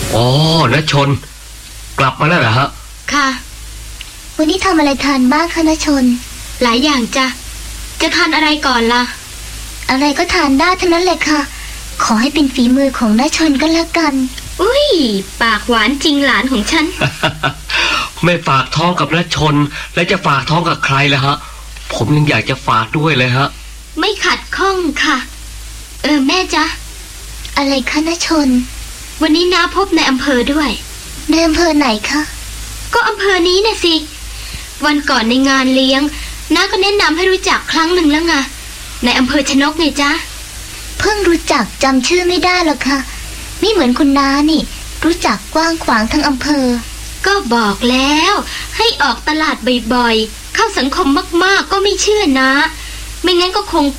อ๋อณชนกลับมาแล้วเหรอฮะค่ะวันนี้ทำอะไรทานบ้างคะณชนหลายอย่างจ้ะจะทานอะไรก่อนล่ะอะไรก็ทานได้ทั้งนั้นเลยค่ะขอให้เป็นฝีมือของณชนก็แล้วกันอุ้ยปากหวานจริงหลานของฉันไม่ฝากท้องกับณชนแล้วจะฝากท้องกับใครล่ะฮะผมยังอยากจะฝากด้วยเลยฮะไม่ขัดข้องค่ะแม่จ๊ะอะไรคะณชนวันนี้น้าพบในอำเภอด้วยในอำเภอไหนคะก็อำเภอนี้น่ะสิวันก่อนในงานเลี้ยงน้าก็แนะนำให้รู้จักครั้งหนึ่งแล้วไงในอำเภอชนกไงจ๊ะเพิ่งรู้จักจำชื่อไม่ได้หรอกค่ะไม่เหมือนคุณน้านี่รู้จักกว้างขวางทั้งอำเภอก็บอกแล้วให้ออกตลาดบ่อยๆเข้าสังคมมากๆก็ไม่เชื่อนะไม่งั้นก็คง